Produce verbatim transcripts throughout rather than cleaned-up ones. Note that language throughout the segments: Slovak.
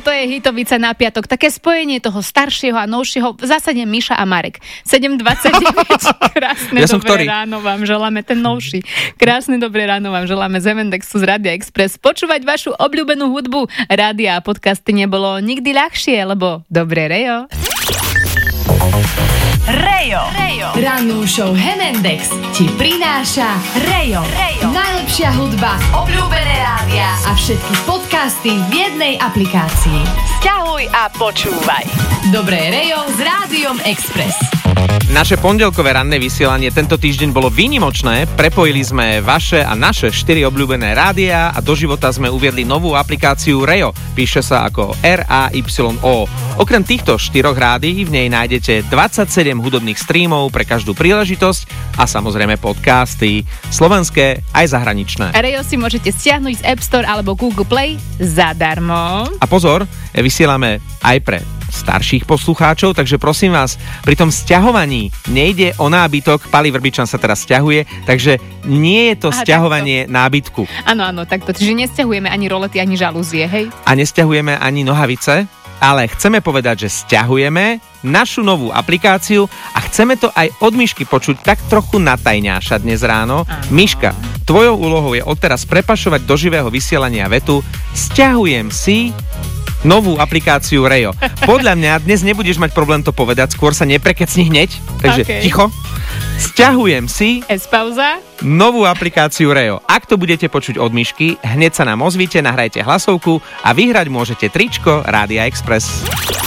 Toto je hitovica na piatok. Také spojenie toho staršieho a novšieho, v zásade Miša a Marek. sedem dvadsaťdeväť. Krásne Ja som dobré ktorý? ráno vám želáme, ten novší. Krásne dobré ráno vám želáme z Emendexu z Rádia Express. Počúvať vašu obľúbenú hudbu. Rádia a podcasty nebolo nikdy ľahšie, lebo dobré rejo. Rejo. Rejo. Rannú show Hemendex ti prináša Rejo. Rejo. Najlepšia hudba, obľúbené rádia a všetky podcasty v jednej aplikácii. Sťahuj a počúvaj. Dobré Rejo s Rádiom Express. Naše pondelkové ranné vysielanie tento týždeň bolo výnimočné. Prepojili sme vaše a naše štyri obľúbené rádiá a do života sme uviedli novú aplikáciu Rejo. Píše sa ako er á ypsilon ó. Okrem týchto štyroch rádií v nej nájdete dvadsaťsedem hudobných streamov pre každú príležitosť a samozrejme podcasty, slovenské aj zahraničné. Rejo si môžete stiahnuť z App Store alebo Google Play zadarmo. A pozor, vysielame aj pre starších poslucháčov, takže prosím vás, pri tom sťahovaní nejde o nábytok, Pali Vrbičan sa teraz sťahuje, takže nie je to Aha, sťahovanie takto. nábytku. Áno, áno, takto, čiže nesťahujeme ani rolety, ani žalúzie, hej? A nesťahujeme ani nohavice, ale chceme povedať, že sťahujeme našu novú aplikáciu a chceme to aj od Mišky počuť tak trochu natajňáša dnes ráno. Aha. Miška, tvojou úlohou je odteraz prepašovať do živého vysielania vetu sťahujem si novú aplikáciu Rejo. Podľa mňa dnes nebudeš mať problém to povedať, skôr sa neprekecni hneď, takže okay. Ticho. Sťahujem si S-pauza. novú aplikáciu Rejo. Ak to budete počuť od Mišky, hneď sa nám ozvíte, nahrajte hlasovku a vyhrať môžete tričko Rádia Express.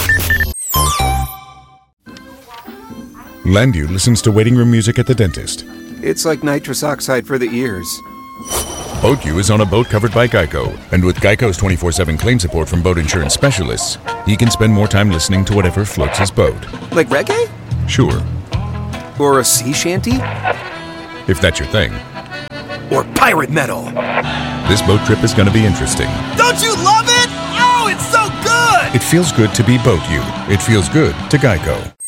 Landu listens to waiting room music at the dentist. It's like nitrous oxide for the ears. BoatU is on a boat covered by Geico, and with Geico's twenty-four seven claim support from boat insurance specialists, he can spend more time listening to whatever floats his boat. Like reggae? Sure. Or a sea shanty? If that's your thing. Or pirate metal? This boat trip is going to be interesting. Don't you love it? Oh, it's so good! It feels good to be BoatU. It feels good to Geico.